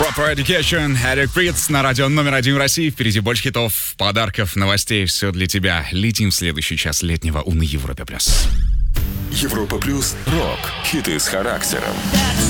Proper Education, Эрик Притц на радио номер 1 в России. Впереди больше хитов, подарков, новостей. Все для тебя. Летим в следующий час летнего на Европе+. Европа плюс рок. Хиты с характером.